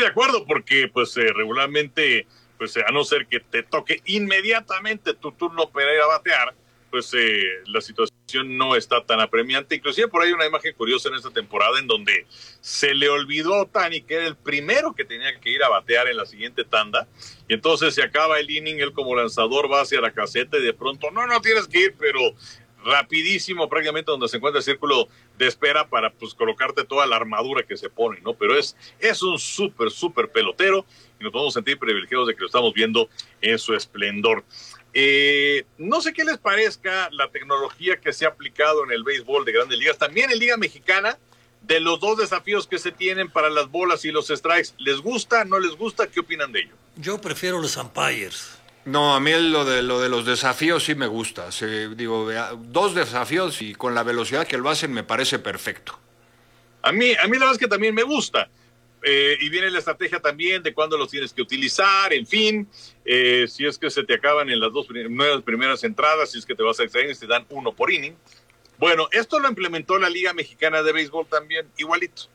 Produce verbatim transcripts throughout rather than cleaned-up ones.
de acuerdo, porque pues eh, regularmente, pues eh, a no ser que te toque inmediatamente tu turno para ir a batear, pues eh, la situación no está tan apremiante. Inclusive por ahí hay una imagen curiosa en esta temporada en donde se le olvidó a Ohtani que era el primero que tenía que ir a batear en la siguiente tanda, y entonces se acaba el inning, él como lanzador va hacia la caseta y de pronto, no, no tienes que ir, pero rapidísimo, prácticamente donde se encuentra el círculo de espera para pues colocarte toda la armadura que se pone, ¿no? Pero es, es un súper, súper pelotero y nos podemos sentir privilegiados de que lo estamos viendo en su esplendor. Eh, no sé qué les parezca la tecnología que se ha aplicado en el béisbol de Grandes Ligas, también en Liga Mexicana, de los dos desafíos que se tienen para las bolas y los strikes. ¿Les gusta, no les gusta? ¿Qué opinan de ello? Yo prefiero los umpires. No, a mí lo de, lo de los desafíos sí me gusta. Se, digo, dos desafíos y con la velocidad que lo hacen me parece perfecto. A mí, a mí la verdad es que también me gusta. Eh, y viene la estrategia también de cuándo los tienes que utilizar, en fin, eh, si es que se te acaban en las dos nueve primeras entradas, si es que te vas a extraer, te dan uno por inning. Bueno, esto lo implementó la Liga Mexicana de Béisbol también, igualito.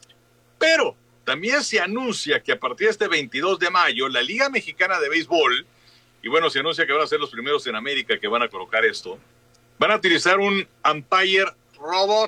Pero también se anuncia que a partir de este veintidós de mayo, la Liga Mexicana de Béisbol, y bueno, se anuncia que van a ser los primeros en América que van a colocar esto, van a utilizar un umpire robot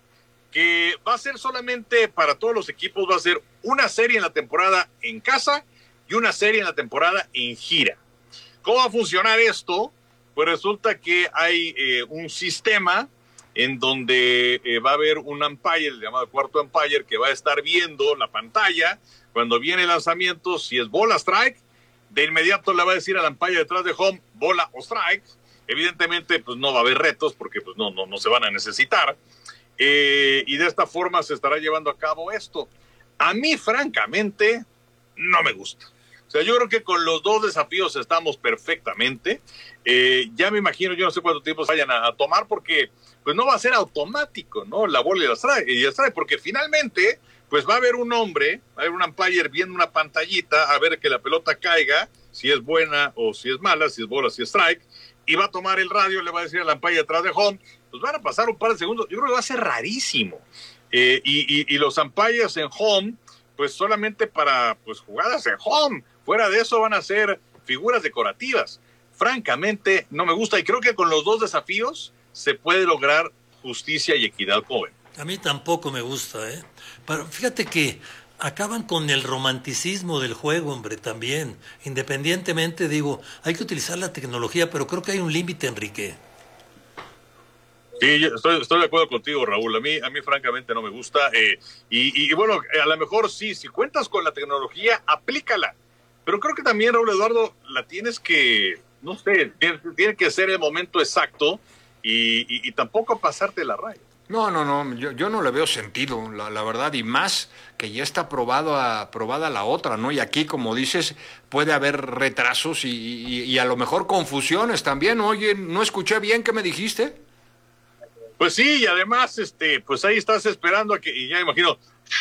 que va a ser solamente para todos los equipos, va a ser una serie en la temporada en casa y una serie en la temporada en gira. ¿Cómo va a funcionar esto? Pues resulta que hay eh, un sistema en donde eh, va a haber un umpire, el llamado cuarto umpire, que va a estar viendo la pantalla cuando viene el lanzamiento, si es bola, strike, de inmediato le va a decir al umpire detrás de home, bola o strike. Evidentemente, pues no va a haber retos porque pues no, no, no se van a necesitar. Eh, y de esta forma se estará llevando a cabo esto. A mí, francamente, no me gusta. O sea, yo creo que con los dos desafíos estamos perfectamente. Eh, ya me imagino, yo no sé cuánto tiempo se vayan a, a tomar, porque pues no va a ser automático, ¿no? La bola y la strike, y la strike, porque finalmente, pues va a haber un hombre, va a haber un umpire viendo una pantallita a ver que la pelota caiga, si es buena o si es mala, si es bola, si es strike, y va a tomar el radio, le va a decir al umpire atrás de home, pues van a pasar un par de segundos. Yo creo que va a ser rarísimo. Eh, y, y, y los umpires en home, pues solamente para pues jugadas en home. Fuera de eso van a ser figuras decorativas. Francamente, no me gusta. Y creo que con los dos desafíos se puede lograr justicia y equidad, como ven. A mí tampoco me gusta, ¿eh? Pero fíjate que acaban con el romanticismo del juego, hombre, también. Independientemente, digo, hay que utilizar la tecnología, pero creo que hay un límite, Enrique. Sí, yo estoy, estoy de acuerdo contigo, Raúl. A mí, a mí francamente no me gusta. Eh, y, y bueno, a lo mejor sí, si cuentas con la tecnología, aplícala. Pero creo que también, Raúl Eduardo, la tienes que, no sé, tiene, tiene que ser el momento exacto y, y, y tampoco pasarte la raya. No, no, no, yo, yo no le veo sentido, la, la verdad, y más que ya está probado a, probada la otra, ¿no? Y aquí, como dices, puede haber retrasos y, y, y a lo mejor confusiones también. Oye, ¿no escuché bien qué me dijiste? Pues sí, y además, este, pues ahí estás esperando a que, y ya me imagino,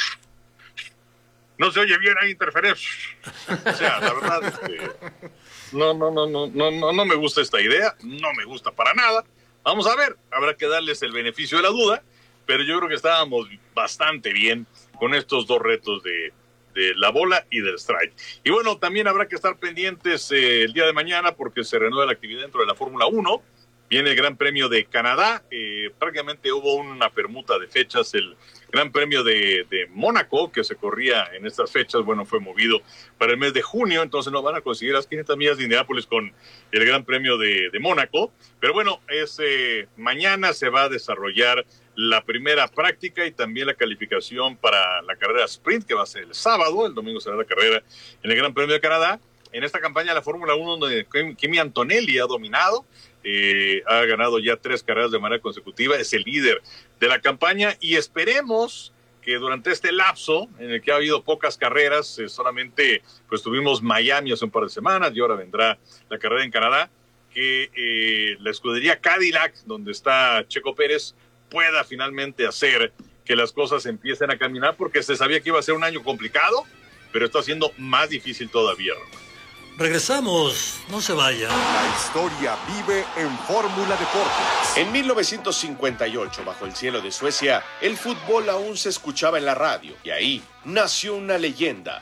no se oye bien, hay interferencia. O sea, la verdad, este, no, no, no, no, no, no, no me gusta esta idea, no me gusta para nada. Vamos a ver, habrá que darles el beneficio de la duda, pero yo creo que estábamos bastante bien con estos dos retos de, de la bola y del strike. Y bueno, también habrá que estar pendientes eh, el día de mañana porque se reanuda la actividad dentro de la Fórmula uno. Viene el Gran Premio de Canadá, eh, prácticamente hubo una permuta de fechas. El Gran Premio de, de Mónaco, que se corría en estas fechas, bueno, fue movido para el mes de junio, entonces no van a conseguir las quinientas millas de Indianápolis con el Gran Premio de, de Mónaco. Pero bueno, es, eh, mañana se va a desarrollar la primera práctica y también la calificación para la carrera sprint, que va a ser el sábado. El domingo será la carrera en el Gran Premio de Canadá. En esta campaña de la Fórmula uno, donde Kimi Antonelli ha dominado, eh, ha ganado ya tres carreras de manera consecutiva, es el líder de la campaña, y esperemos que durante este lapso en el que ha habido pocas carreras, eh, solamente pues tuvimos Miami hace un par de semanas y ahora vendrá la carrera en Canadá, que eh, la escudería Cadillac, donde está Checo Pérez, pueda finalmente hacer que las cosas empiecen a caminar, porque se sabía que iba a ser un año complicado, pero está siendo más difícil todavía. Regresamos, no se vaya. La historia vive en Fórmula Deportes. En mil novecientos cincuenta y ocho, bajo el cielo de Suecia, el fútbol aún se escuchaba en la radio, y ahí nació una leyenda,